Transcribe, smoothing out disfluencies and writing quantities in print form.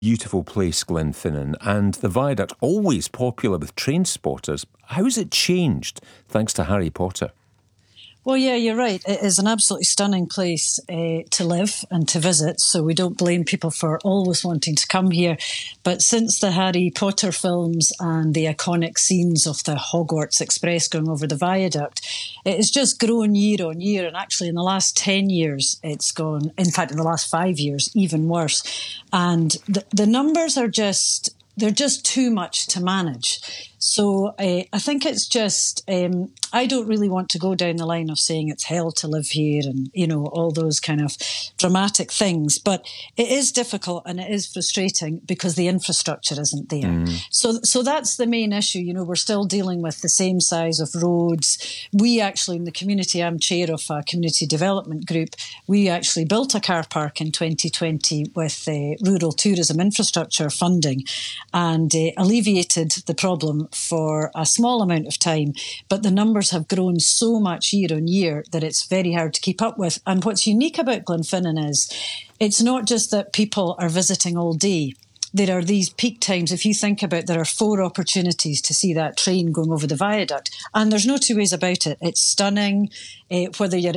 Beautiful place, Glenfinnan, and the viaduct always popular with train spotters. How's it changed thanks to Harry Potter? Well, yeah, you're right. It is an absolutely stunning place to live and to visit, so we don't blame people for always wanting to come here. But since the Harry Potter films and the iconic scenes of the Hogwarts Express going over the viaduct, it has just grown year on year. And actually, in the last 10 years, it's gone, in fact, in the last 5 years, even worse. And the numbers are just... they're just too much to manage. So I think it's just, I don't really want to go down the line of saying it's hell to live here and, you know, all those kind of dramatic things. But it is difficult and it is frustrating because the infrastructure isn't there. So that's the main issue. You know, we're still dealing with the same size of roads. We actually, in the community, I'm chair of a community development group, we actually built a car park in 2020 with rural tourism infrastructure funding and alleviated the problem for a small amount of time, but the numbers have grown so much year on year that it's very hard to keep up with. And what's unique about Glenfinnan is it's not just that people are visiting all day. There are these peak times. If you think about, there are 4 opportunities to see that train going over the viaduct, and there's no two ways about it. It's stunning, whether you're